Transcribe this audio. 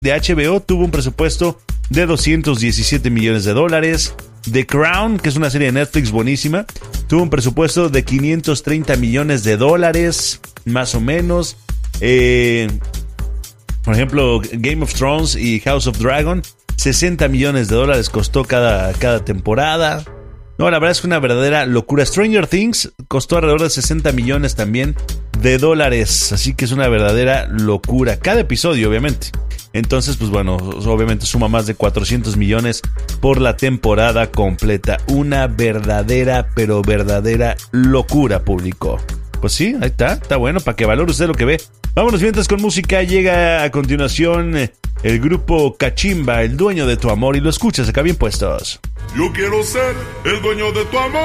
de HBO tuvo un presupuesto de $217 millones. The Crown, que es una serie de Netflix buenísima, tuvo un presupuesto de $530 millones, más o menos. Por ejemplo, Game of Thrones y House of Dragon, $60 millones costó cada temporada. No, la verdad es que una verdadera locura. Stranger Things costó alrededor de $60 millones también, así que es una verdadera locura. Cada episodio, obviamente. Entonces, pues bueno, obviamente suma más de 400 millones por la temporada completa. Una verdadera, pero verdadera locura, público. Pues sí, ahí está bueno, para que valore usted lo que ve. Vámonos mientras con música. Llega a continuación el grupo Cachimba, El dueño de tu amor, y lo escuchas acá bien puestos. Yo quiero ser el dueño de tu amor.